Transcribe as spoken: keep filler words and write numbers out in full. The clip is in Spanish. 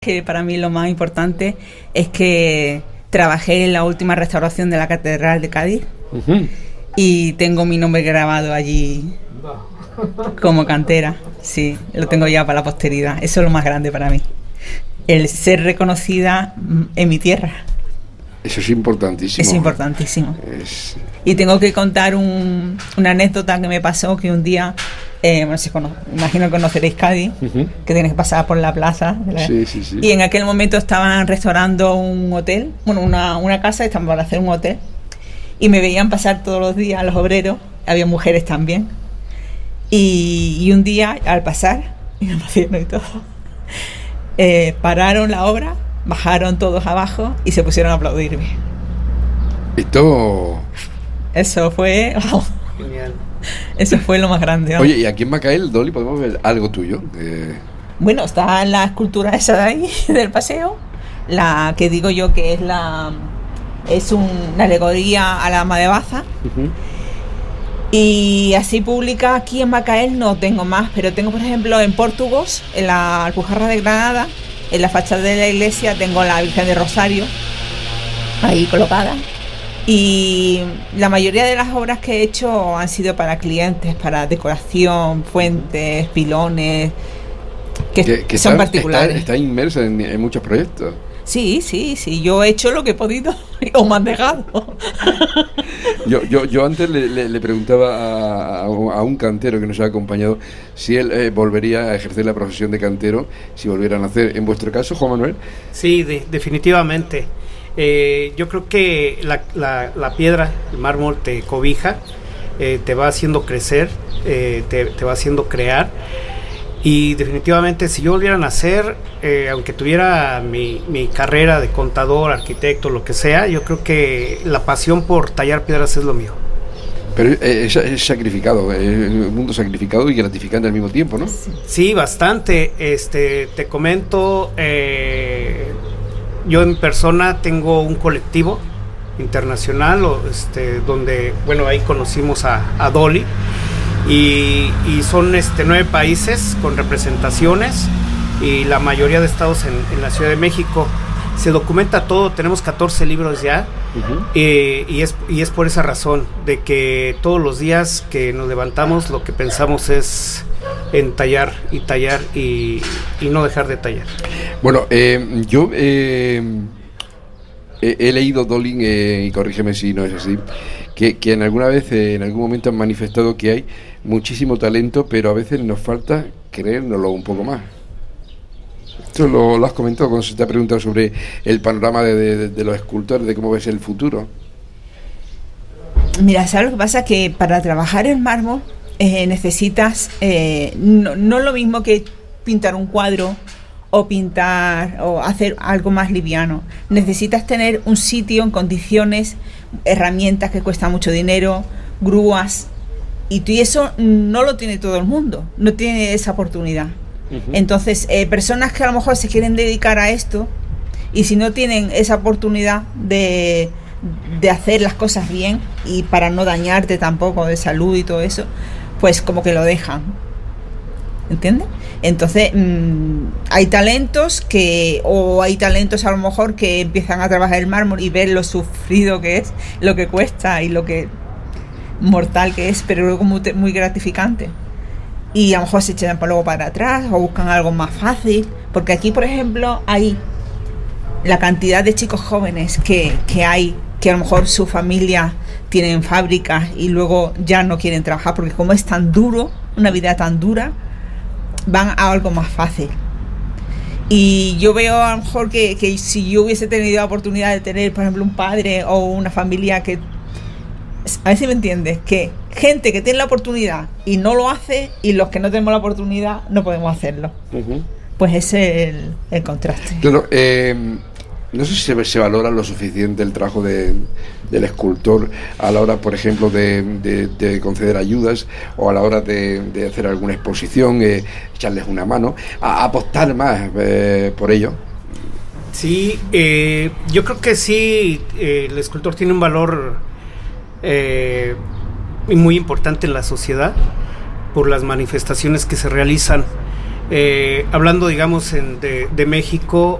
Que para mí lo más importante es que trabajé en la última restauración de la Catedral de Cádiz uh-huh. y tengo mi nombre grabado allí como cantera. Sí, lo tengo ya para la posteridad. Eso es lo más grande para mí, el ser reconocida en mi tierra. Eso es importantísimo. Es importantísimo. Es... Y tengo que contar un, una anécdota que me pasó, que un día, eh, no sé, cono, imagino que conoceréis Cádiz, uh-huh. que tienes que pasar por la plaza. Sí, sí, sí. Y en aquel momento estaban restaurando un hotel, bueno, una, una casa, estaban para hacer un hotel, y me veían pasar todos los días los obreros, había mujeres también. Y, y un día, al pasar, y me emociono y todo, eh, pararon la obra, bajaron todos abajo y se pusieron a aplaudirme. Esto... Eso fue... Wow. Genial. Eso fue lo más grande, ¿no? Oye, ¿y aquí en Macael, Dolly, podemos ver algo tuyo? Eh... Bueno, está la escultura esa de ahí, del paseo, la que digo yo que es la... es un, una alegoría a la ama de Baza. Uh-huh. Y así pública aquí en Macael no tengo más, pero tengo, por ejemplo, en Portugos, en la Alpujarra de Granada, en la fachada de la iglesia tengo la Virgen de Rosario ahí colocada. Y la mayoría de las obras que he hecho han sido para clientes, para decoración, fuentes, pilones, que, que, que son está, particulares. Está, está inmersa en, en muchos proyectos. Sí, sí, sí, yo he hecho lo que he podido o me han dejado. Yo, yo, yo antes le, le, le preguntaba a, a, a un cantero que nos ha acompañado si él eh, volvería a ejercer la profesión de cantero, si volvieran a hacer. ¿En vuestro caso, Juan Manuel? Sí, de, definitivamente. Eh, yo creo que la, la, la piedra, el mármol te cobija, eh, te va haciendo crecer, eh, te, te va haciendo crear. Y definitivamente si yo volviera a nacer, eh, aunque tuviera mi, mi carrera de contador, arquitecto, lo que sea, yo creo que la pasión por tallar piedras es lo mío. Pero es, es sacrificado, es un mundo sacrificado y gratificante al mismo tiempo, ¿no? Sí, bastante. Este, te comento, eh, yo en persona tengo un colectivo internacional, o este, donde, bueno, ahí conocimos a, a Dolly. Y, y son este, nueve países con representaciones y la mayoría de estados en, en la Ciudad de México. Se documenta todo, tenemos catorce libros ya. Uh-huh. eh, y, es, y es por esa razón de que todos los días que nos levantamos lo que pensamos es en tallar y tallar y, y no dejar de tallar. Bueno, eh, yo eh, he, he leído, Dolly, eh, y corrígeme si no es así, que, que en alguna vez, eh, en algún momento han manifestado que hay muchísimo talento, pero a veces nos falta creérnoslo un poco más. Esto lo, lo has comentado cuando se te ha preguntado sobre el panorama de, de, de los escultores, de cómo ves el futuro. Mira, ¿sabes lo que pasa? Que para trabajar el mármol eh, necesitas eh, no, no lo mismo que pintar un cuadro o pintar o hacer algo más liviano. Necesitas tener un sitio en condiciones, herramientas que cuestan mucho dinero, grúas. Y tú, y eso no lo tiene todo el mundo, no tiene esa oportunidad. Uh-huh. Entonces, eh, personas que a lo mejor se quieren dedicar a esto y si no tienen esa oportunidad de, de hacer las cosas bien y para no dañarte tampoco de salud y todo eso, pues como que lo dejan. ¿Entiendes? Entonces, mmm, hay talentos que, o hay talentos a lo mejor que empiezan a trabajar el mármol y ven lo sufrido que es, lo que cuesta y lo que... mortal que es, pero luego muy, muy gratificante, y a lo mejor se echan luego para atrás o buscan algo más fácil, porque aquí, por ejemplo, hay la cantidad de chicos jóvenes que, que hay, que a lo mejor su familia tienen fábricas y luego ya no quieren trabajar, porque como es tan duro, una vida tan dura, van a algo más fácil. Y yo veo a lo mejor que, que si yo hubiese tenido la oportunidad de tener, por ejemplo, un padre o una familia que, a ver si me entiendes, que gente que tiene la oportunidad y no lo hace, y los que no tenemos la oportunidad no podemos hacerlo. Uh-huh. Pues ese es el, el contraste. Claro, eh, no sé si se, se valora lo suficiente el trabajo de, del escultor a la hora, por ejemplo, de, de, de conceder ayudas o a la hora de, de hacer alguna exposición, eh, echarles una mano, a, a apostar más eh, por ello. Sí, eh, yo creo que sí, eh, el escultor tiene un valor Eh, muy importante en la sociedad por las manifestaciones que se realizan Eh, hablando, digamos, en, de, de México,